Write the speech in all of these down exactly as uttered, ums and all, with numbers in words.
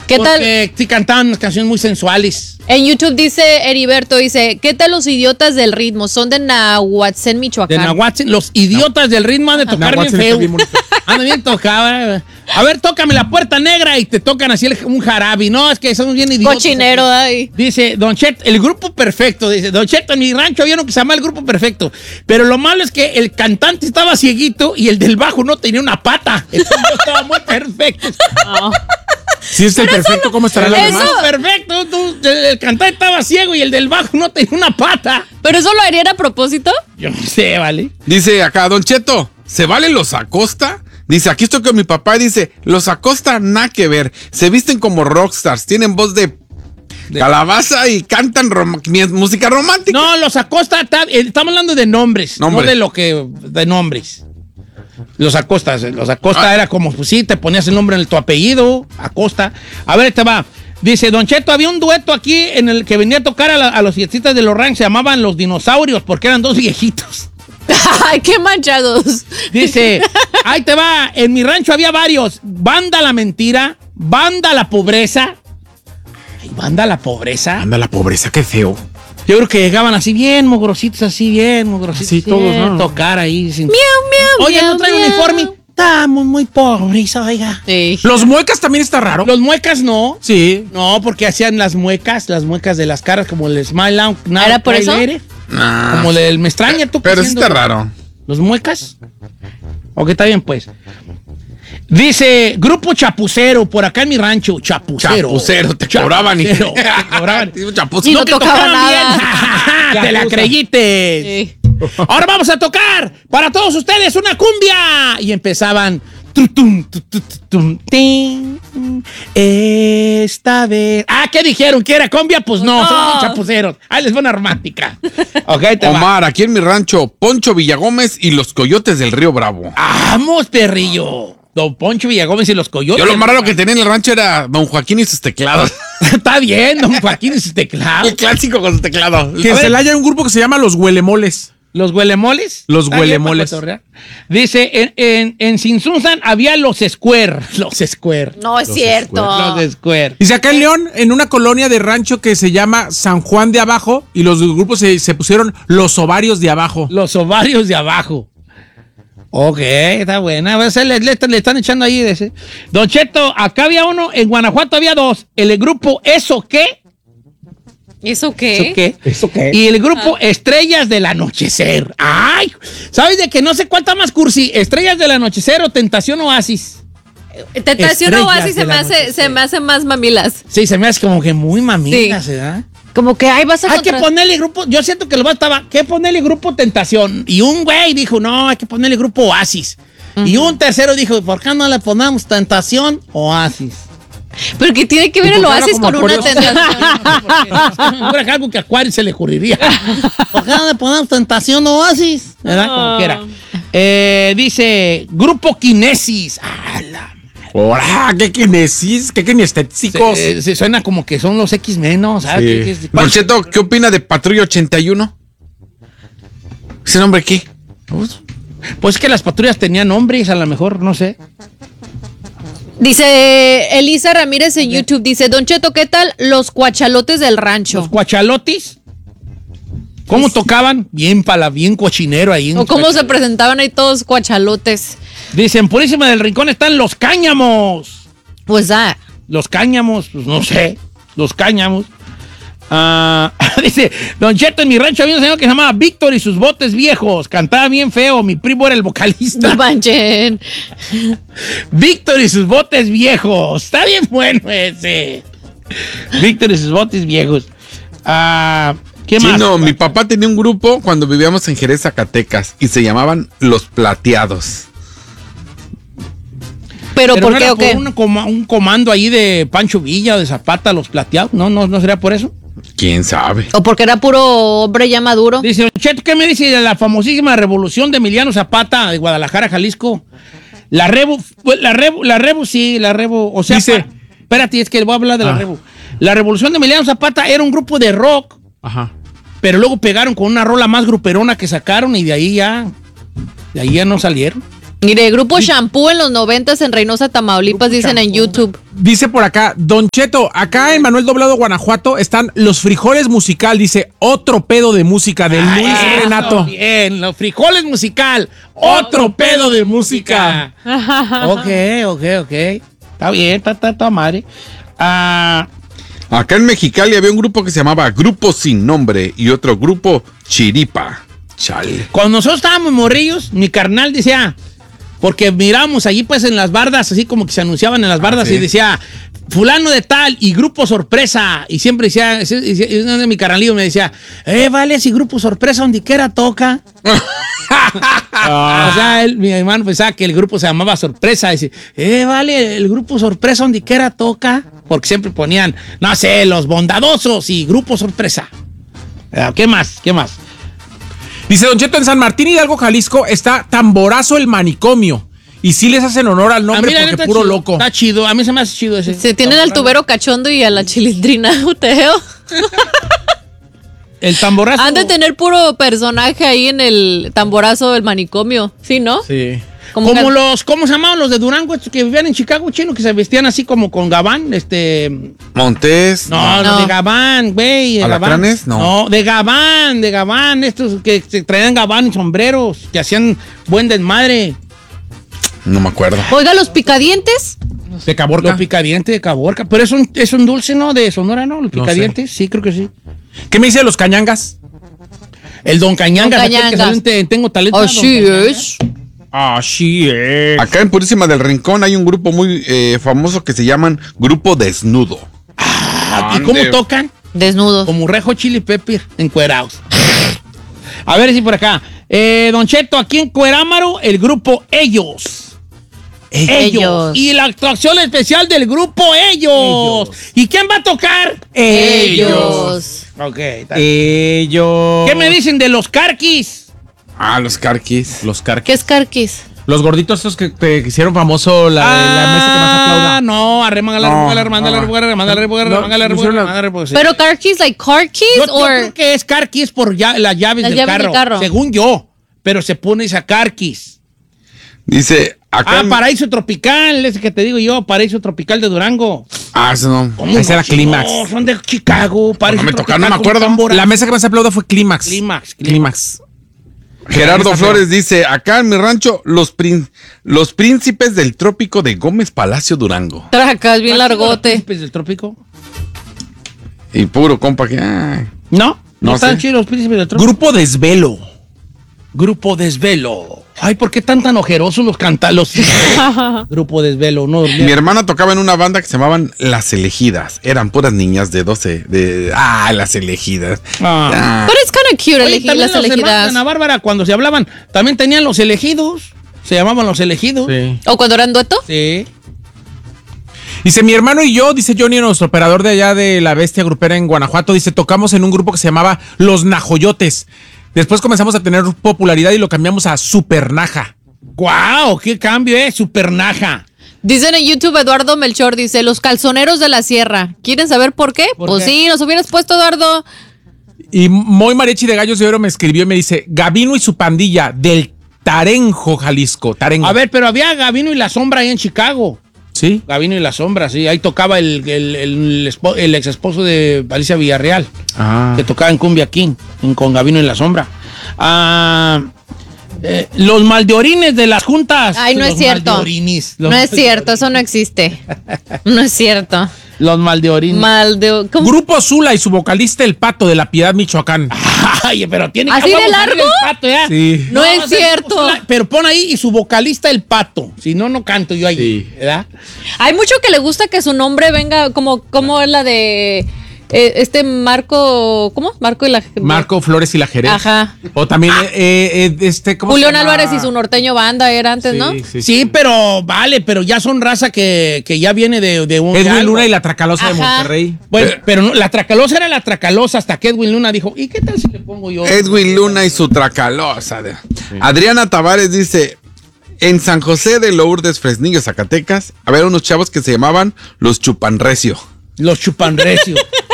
¿Qué Porque tal? Porque sí cantaban unas canciones muy sensuales. En YouTube dice Heriberto, dice, ¿qué tal los idiotas del ritmo? Son de Nahuatzin, Michoacán. De Nahuatzin, los idiotas no. del ritmo han de tocar bien feo. Bien han bien tocado. A ver, tócame la puerta negra y te tocan así un jarabi. No, es que son bien idiotas. Cochinero, ahí. Dice Don Cheto, el grupo perfecto. Dice Don Cheto, en mi rancho había uno que se llama el grupo perfecto. Pero lo malo es que el cantante estaba cieguito y el del bajo no tenía una pata. Entonces estaba muy perfecto. No. Si es el pero perfecto, no, ¿cómo estará el demás? Perfecto, tú, el cantante estaba ciego y el del bajo no tenía una pata. ¿Pero eso lo harían a propósito? Yo no sé, vale. Dice acá, Don Cheto, ¿se valen los Acosta? Dice, aquí estoy con mi papá y dice, los Acosta nada que ver. Se visten como rockstars, tienen voz de, de calabaza y cantan rom música romántica. No, los Acosta, estamos hablando de nombres, nombres, no de lo que, de nombres. Los Acosta, los Acosta ah. era como, pues sí, te ponías el nombre en el, tu apellido, Acosta. A ver, te va. Dice, Don Cheto, había un dueto aquí en el que venía a tocar a, la, a los fiestitas de los ranchos, se llamaban Los Dinosaurios, porque eran dos viejitos. ¡Ay, qué manchados! Dice, ahí te va, en mi rancho había varios. Banda La Mentira, Banda La Pobreza. Ay, Banda La Pobreza. Banda La Pobreza, qué feo. Yo creo que llegaban así bien mugrositos, así bien mugrositos. Así todos, ¿no? Tocar ahí. Sin... Miau, miau, Oye, miau, no trae miau. uniforme. Estamos muy pobres, oiga. Sí. Los muecas también está raro. Los muecas no. Sí. No, porque hacían las muecas, las muecas de las caras, como el Smile Out. ¿Era por eso? Nah. Como el Me Extraña, tú. Pero sí está raro. ¿Los muecas? Ok, está bien, pues. Dice, Grupo Chapucero, por acá en mi rancho, Chapucero. Chapucero, te cobraban y te cobraban. Y no, no tocaba nada. Te la creíste. Sí. Ahora vamos a tocar para todos ustedes una cumbia. Y empezaban. Esta vez. Ah, ¿qué dijeron? ¿Que era cumbia? Pues no, no. Son chapuceros. Ahí les va una romántica. Okay, te Omar, va. aquí en mi rancho, Poncho Villagómez y los Coyotes del Río Bravo. ¡Vamos, perrillo! Don Poncho Villagómez y los Coyotes. Yo lo más raro que tenía en el rancho era Don Joaquín y sus teclados. Está bien, Don Joaquín y sus teclados. El clásico con sus teclados. Que se le haya un grupo que se llama Los Huelemoles. ¿Los Huelemoles? Los Huelemoles. Dice, en, en, en Sinsunzan había los Square. Los Square. No es los cierto. Square. Los Square. Dice acá en León, en una colonia de rancho que se llama San Juan de Abajo, y los grupos se, se pusieron Los Ovarios de Abajo. Los Ovarios de Abajo. Ok, está buena. A ver, le, le, le están echando ahí. De ese. Don Cheto, acá había uno, en Guanajuato había dos. El grupo ¿Eso qué? ¿Eso qué? ¿Eso qué? ¿Eso qué? Y el grupo ah. Estrellas del Anochecer. ¡Ay! ¿Sabes de que no sé cuánta más cursi? Estrellas del Anochecer o Tentación Oasis. Tentación Oasis se me, hace, se me hace más mamilas. Sí, se me hace como que muy mamilas, sí. ¿verdad? Como que ahí vas a Hay contra... que ponerle grupo, yo siento que lo va estaba, ¿qué ponerle grupo Tentación? Y un güey dijo, no, hay que ponerle grupo Oasis. Uh-huh. Y un tercero dijo, ¿por qué no le ponemos Tentación Oasis? Pero que tiene que ver el Oasis con una tentación. Es algo que a Acuario se le ocurriría. ¿Por qué no le ponemos Tentación Oasis? ¿Verdad? Oh. Como quiera. Eh, dice, grupo Kinesis. ¡Ah, la ¡Hola! ¿Qué kinesis? ¿Qué kinestésicos? Se, se suena como que son los X-Men, ¿no? ¿Sabes? Sí. Don Cheto, ¿qué opina de Patrulla ochenta y uno? ¿Ese nombre qué? Pues, pues que las patrullas tenían nombres, a lo mejor, no sé. Dice Elisa Ramírez en YouTube, dice, Don Cheto, ¿qué tal los cuachalotes del rancho? ¿Los cuachalotes? ¿Cómo sí. tocaban? Bien pala, bien cochinero ahí. ¿O cómo se presentaban ahí todos cuachalotes? Dicen, Purísima del Rincón están los cáñamos. Pues ah. Los cáñamos, pues no sé, los cáñamos. Uh, dice, Don Cheto, en mi rancho había un señor que se llamaba Víctor y sus botes viejos. Cantaba bien feo, mi primo era el vocalista. No manchen. Víctor y sus botes viejos. Está bien bueno ese. Víctor y sus botes viejos. Uh, ¿Qué sí, más? No, mi papá tenía un grupo cuando vivíamos en Jerez, Zacatecas, y se llamaban Los Plateados. ¿Pero, Pero por no qué era o qué? Por un, un comando ahí de Pancho Villa o de Zapata, Los Plateados. ¿No, no, no sería por eso? ¿Quién sabe? ¿O porque era puro hombre ya maduro? Dice, Cheto, ¿qué me dice de la famosísima revolución de Emiliano Zapata de Guadalajara, Jalisco? La Rebu, la Rebu, la Rebu, sí, la Rebu, o sea, dice, pa, espérate, es que voy a hablar de la ah. Rebu. La revolución de Emiliano Zapata era un grupo de rock, ajá, pero luego pegaron con una rola más gruperona que sacaron y de ahí ya, de ahí ya no salieron. Mire, Grupo Shampoo en los noventas en Reynosa, Tamaulipas, grupo dicen shampoo. En YouTube. Dice por acá, Don Cheto, acá en Manuel Doblado, Guanajuato, están Los Frijoles Musical, dice, otro pedo de música de Luis Ay, Renato. Bien, Los Frijoles Musical, otro pedo de música. Ok, ok, ok. Está bien, está, está, está madre. Ah... Acá en Mexicali había un grupo que se llamaba Grupo Sin Nombre y otro grupo Chiripa. Chale. Cuando nosotros estábamos morrillos, mi carnal decía, porque miramos allí pues en las bardas, así como que se anunciaban en las bardas, ah, ¿sí? Y decía, fulano de tal y Grupo Sorpresa. Y siempre decía, uno de mi carnalillo me decía, eh, vale, si Grupo Sorpresa donde quiera toca. Ah. O sea, él, mi hermano pensaba que el grupo se llamaba Sorpresa. Dice, eh, vale, el Grupo Sorpresa donde quiera toca. Porque siempre ponían, no sé, Los Bondadosos y Grupo Sorpresa. ¿Qué más? ¿Qué más? Dice Don Cheto, en San Martín Hidalgo, Jalisco, está Tamborazo el Manicomio. Y sí les hacen honor al nombre porque está puro chido, loco. Está chido, a mí se me hace chido ese. Se tienen al tubero cachondo y a la chilindrina Uteo. El tamborazo. Han de tener puro personaje ahí en el Tamborazo del Manicomio, ¿sí, no? Sí. Como, como que... los, ¿cómo se llamaban los de Durango estos que vivían en Chicago, chino? Que se vestían así como con gabán, este... Montés. No, no. de gabán, güey. De ¿Alacranes? Gabán. No. No, de gabán, de gabán. Estos que se traían gabán y sombreros, que hacían buen desmadre. No me acuerdo. Oiga, los picadientes. De Caborca. Los picadientes de Caborca. Pero es un, es un dulce, ¿no? De Sonora, ¿no? Los picadientes, no sé. Sí, creo que sí. ¿Qué me dice de los cañangas? El Don Cañangas. Don Cañangas. Que salió en Tengo Talento. Así es. Así es. Acá en Purísima del Rincón hay un grupo muy eh, famoso que se llaman Grupo Desnudo. Ah, ¿y cómo tocan? Desnudos. Como Rejo Chili Pepper, encuerados. A ver si por acá. Eh, Don Cheto, aquí en Cuerámaro, el grupo Ellos. Ellos. Ellos. Y la actuación especial del grupo Ellos. Ellos. ¿Y quién va a tocar? Ellos. Ok. Ellos. ¿Qué me dicen de los Carquis? Ah, los Carquis. Los Carquis. ¿Qué es Carquis? Los gorditos estos que te hicieron famoso la, ah, la mesa que más aplauda. Ah, no, arremanga la remanga, remanga la remanga, remanga la remanga, remanga la Pero Carquis, like car keys, yo, yo or... creo que es Carquis por ya, las llaves, las del, llaves carro, del carro, según yo. Pero se pone esa Carquis. Dice acá. Ah, Paraíso Tropical, ese que te digo yo, Paraíso Tropical de Durango. Ah, eso no. ¿Cómo ese era no, Clímax. No, son de Chicago. Paraíso no me Tropical, toca, no me acuerdo. Tambora. La mesa que más aplauda fue Clímax. Clímax. Clímax. Gerardo Flores dice, acá en mi rancho, los, prín- los príncipes del trópico de Gómez Palacio, Durango. Tracas, bien largote. ¿Los príncipes del trópico? Y puro compa que... ay. No, no, No están sé. chidos los príncipes del trópico. Grupo Desvelo. Grupo Desvelo. Ay, ¿por qué tan tan ojerosos los cantalos? Grupo Desvelo, no dormía. Mi hermana tocaba en una banda que se llamaban Las Elegidas. Eran puras niñas de doce. De, ah, Las Elegidas. Ah. Ah. But it's kind of cute, Oye, elegir también las los hermanos de elegidas. Ana Bárbara, cuando se hablaban, también tenían los elegidos. Se llamaban los elegidos. Sí. ¿O cuando eran dueto? Sí. Dice, mi hermano y yo, dice Johnny, nuestro operador de allá de la Bestia Grupera en Guanajuato, dice, tocamos en un grupo que se llamaba Los Najoyotes. Después comenzamos a tener popularidad y lo cambiamos a Supernaja. ¡Guau! ¡Qué cambio, eh! Supernaja. Dicen en YouTube, Eduardo Melchor dice, los calzoneros de la sierra. ¿Quieren saber por qué? ¿Por pues qué? sí, nos hubieras puesto, Eduardo. Y Moy Mariachi de Gallos de Oro me escribió y me dice, Gabino y su pandilla del Tarenjo, Jalisco. Tarenjo. A ver, pero había Gabino y la Sombra ahí en Chicago. ¿Sí? Gabino y la Sombra, sí. Ahí tocaba el, el, el, espo- el ex esposo de Alicia Villarreal. Ah. Que tocaba en Cumbia King, en- con Gabino y la Sombra. Ah, eh, los maldeorines de las juntas. Ay, no Los es cierto. maldeorines, los No es cierto, eso no existe. No es cierto. Los maldeorines. Mal de... ¿cómo? Grupo Zula y su vocalista El Pato de La Piedad, Michoacán. Ay, pero tiene ¿Así de vamos a largo? darle el Pato, ¿ya? Sí. No es o sea, cierto. Pero pon ahí y su vocalista el Pato. Si no, no canto yo ahí. Sí. ¿Verdad? Hay mucho que le gusta que su nombre venga como, como es la de eh, este Marco, ¿cómo? Marco y la... Marco Flores y la Jerez. Ajá. O también eh, eh, este, ¿cómo Julián se llama? Álvarez y su norteño banda era antes, Sí, ¿no? sí, sí. Sí, pero vale, pero ya son raza que, que ya viene de, de un. de Edwin algo. Luna y la Tracalosa de Ajá. Monterrey. Bueno, pero no, la Tracalosa era la Tracalosa hasta que Edwin Luna dijo, ¿y qué tal si le pongo yo? Edwin Luna y su Tracalosa. Adriana Tavares dice, en San José de Lourdes, Fresnillo, Zacatecas, había unos chavos que se llamaban los Chupanrecio. Los Chupanrecio.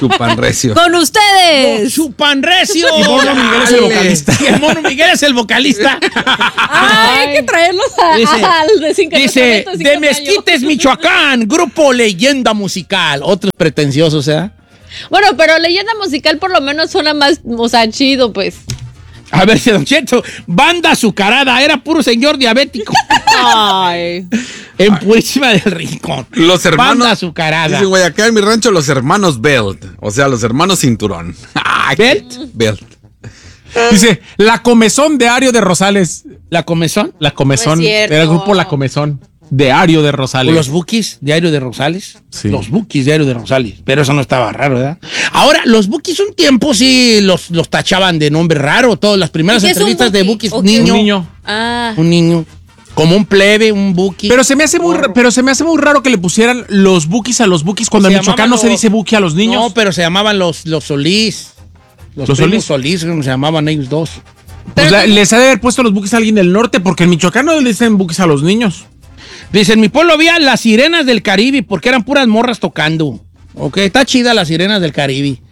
Chupan recio. Con ustedes. ¡Chupan recio! Y Mono Miguel es el vocalista. Y el Mono Miguel es el vocalista. Ay, hay que traerlos a, Dice, al de cinco Dice, cinco de Mezquites, Michoacán, grupo Leyenda Musical. Otros pretenciosos, ¿eh? Bueno, pero leyenda musical por lo menos suena más, o sea, chido, pues. A ver, Don Cheto, banda azucarada, era puro señor diabético. Ay. En Purísima del Rincón. Los hermanos. Banda azucarada. Dice, en Guayacán, en mi rancho, los hermanos Belt. O sea, los hermanos Cinturón. ¿Belt? Belt. Dice, La Comezón de Ario de Rosales. ¿La Comezón? La Comezón. No es cierto. Era el grupo La Comezón de Ario de ¿O Rosales. los Bukis, Diario de Rosales? Sí. Los Bukis, Diario de Rosales. Pero eso no estaba raro, ¿verdad? Ahora, los Bukis un tiempo sí los, los tachaban de nombre raro. Todas las primeras ¿Y qué es un entrevistas de Buki? Bukis. ¿O Un qué? niño, Un niño. Ah. un niño. Como un plebe, un Buki. Pero se me hace muy, ra- pero se me hace muy raro que le pusieran los Bukis a los Bukis cuando Se en Michoacán llamaban no se los- dice Buki a los niños. No, pero se llamaban los, los Solís. Los, ¿Los primos Solís? Solís, ¿cómo se llamaban ellos dos? Pues Pero la- tú- les ha de haber puesto los Bukis a alguien del norte, porque en Michoacán no le dicen Bukis a los niños. Dice, en mi pueblo había las sirenas del Caribe, porque eran puras morras tocando. Ok, está chida las sirenas del Caribe.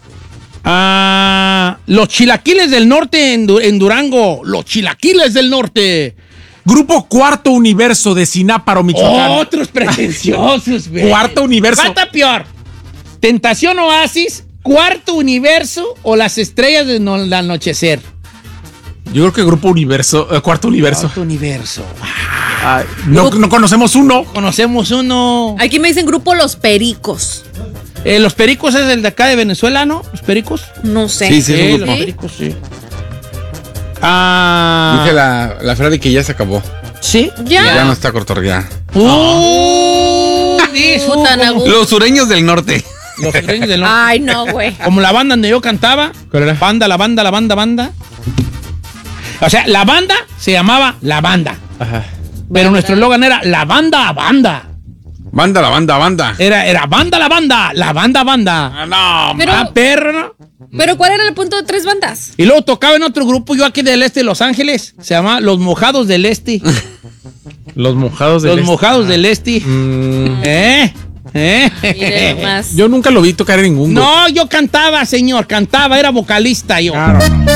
Ah, los chilaquiles del norte en, Du- en Durango. Los chilaquiles del norte. Grupo Cuarto Universo de Sináparo, Michoacán. Otros pretenciosos, güey. Cuarto Universo. ¿Cuál está peor? ¿Tentación Oasis, Cuarto Universo o las estrellas del no- del anochecer? Yo creo que Grupo Universo, eh, Cuarto Universo. Cuarto Universo. Ay, no, no conocemos uno. Conocemos uno. Aquí me dicen grupo Los Pericos. Eh, los Pericos es el de acá de Venezuela, ¿no? Los Pericos. No sé. Sí, sí, es un Sí, grupo. los Pericos, sí. Ah. Dice la, la Ferrari que ya se acabó. ¿Sí? Ya. Ya no está cotorreada. Uh, dijo, Puta, como- Nagu. Los sureños del norte. Los sureños del norte. Ay, no, güey. Como la banda donde yo cantaba. ¿Cuál era? Banda, la banda, la banda, banda. O sea, la banda se llamaba La Banda. Ajá. Pero nuestro eslogan era La Banda, Banda. Banda, la banda, banda. Era, era Banda, la banda, la banda, banda. Ah, no, Pero- Ah, perro, ¿no? Pero ¿cuál era el punto de tres bandas? Y luego tocaba en otro grupo, yo aquí del este de Los Ángeles. Se llama Los Mojados del Este. Los mojados del Los Este. Mojados del Este. Mm, ¿Eh? ¿Eh? Mire nomás. yo nunca lo vi tocar en ningún grupo. No, yo cantaba, señor, cantaba, era vocalista yo. Claro, no.